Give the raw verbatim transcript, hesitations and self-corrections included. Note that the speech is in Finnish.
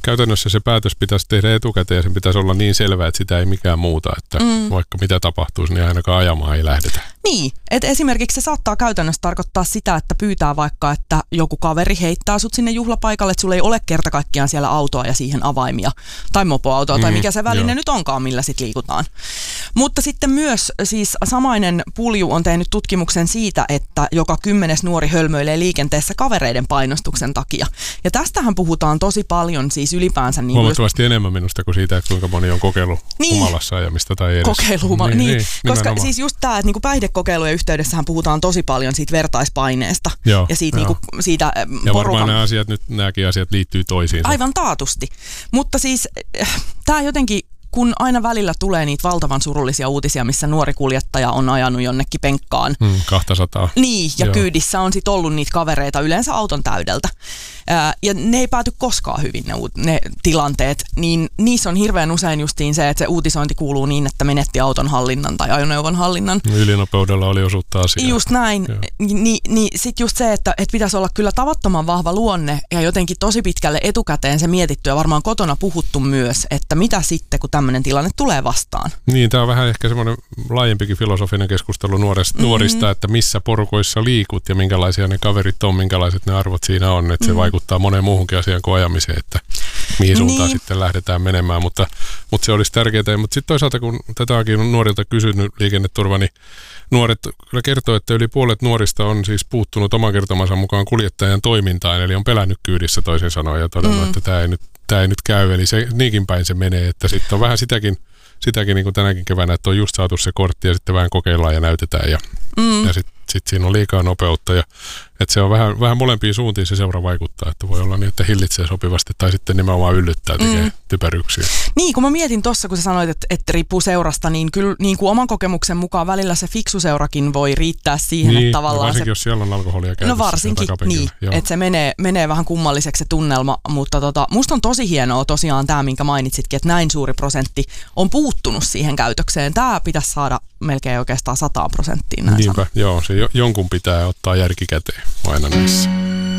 käytännössä se päätös pitäisi tehdä etukäteen ja sen pitäisi olla niin selvää, että sitä ei mikään muuta, että mm. vaikka mitä tapahtuisi, niin ainakaan ajamaan ei lähdetä. Niin, että esimerkiksi se saattaa käytännössä tarkoittaa sitä, että pyytää vaikka, että joku kaveri heittää sut sinne juhlapaikalle, että sulla ei ole kerta kaikkiaan siellä autoa ja siihen avaimia tai mopoautoa mm, tai mikä se väline joo. nyt onkaan, millä sit liikutaan. Mutta sitten myös siis samainen pulju on tehnyt tutkimuksen siitä, että joka kymmenes nuori hölmöilee liikenteessä kavereiden painostuksen takia. Ja tästähän puhutaan tosi paljon siis ylipäänsä. Niin huomattavasti just enemmän minusta kuin siitä, että kuinka moni on kokeillut niin, humalassa ajamista tai edes. Kokeilu humala, niin, niin, niin, koska siis just tämä, että niinku päihdekokeilujen yhteydessähän puhutaan tosi paljon siitä vertaispaineesta joo, ja siitä, niinku, siitä ja porukan. varmaan nämä asiat, nyt nämäkin asiat liittyy toisiinsa. Aivan taatusti. Mutta siis tämä jotenkin, kun aina välillä tulee niitä valtavan surullisia uutisia, missä nuori kuljettaja on ajanut jonnekin penkkaan. Mm, kaksisataa. Niin, ja joo. kyydissä on sitten ollut niitä kavereita yleensä auton täydeltä. Ää, ja ne ei pääty koskaan hyvin ne, ne tilanteet, niin niissä on hirveän usein justiin se, että se uutisointi kuuluu niin, että menetti auton hallinnan tai ajoneuvon hallinnan. Ylinopeudella oli osuutta asiaa. Just näin. Ni, niin sitten just se, että et pitäisi olla kyllä tavattoman vahva luonne ja jotenkin tosi pitkälle etukäteen se mietitty ja varmaan kotona puhuttu myös, että mitä sitten, kun tämmöinen tilanne tulee vastaan. Niin, tämä on vähän ehkä semmoinen laajempikin filosofinen keskustelu nuorista, mm-hmm. nuorista, että missä porukoissa liikut ja minkälaisia ne kaverit on, minkälaiset ne arvot siinä on, että se mm-hmm. vaikuttaa moneen muuhunkin asiaan kuin ajamiseen, että mihin suuntaan niin. sitten lähdetään menemään, mutta, mutta se olisi tärkeää. Mutta sitten toisaalta, kun tätäkin on nuorilta kysynyt liikenneturva, niin nuoret kyllä kertoo, että yli puolet nuorista on siis puuttunut oman kertomansa mukaan kuljettajan toimintaan, eli on pelännyt kyydissä toisin sanoen ja todennut, mm. että tämä ei nyt Tämä ei nyt käy, eli se, niinkin päin se menee, että sitten on vähän sitäkin, sitäkin niin kuin tänäkin keväänä, että on just saatu se kortti ja sitten vähän kokeillaan ja näytetään ja, mm. ja sitten sit siinä on liikaa nopeutta ja että se on vähän, vähän molempiin suuntiin se seura vaikuttaa, että voi olla niin, että hillitsee sopivasti tai sitten nimenomaan yllyttää, tekee mm. typeryksiä. Niin, kun mä mietin tuossa, kun sä sanoit, että, että riippuu seurasta, niin kyllä niin kuin oman kokemuksen mukaan välillä se fiksu seurakin voi riittää siihen, niin, että tavallaan varsinkin se, jos siellä on alkoholia käytössä. No varsinkin, niin, että se menee, menee vähän kummalliseksi se tunnelma, mutta tota, musta on tosi hienoa tosiaan tämä, minkä mainitsitkin, että näin suuri prosentti on puuttunut siihen käytökseen. Tämä pitäisi saada melkein oikeastaan sata prosenttia. Niinpä, joo, se jo, jonkun pitää ottaa järki käteen aina näissä.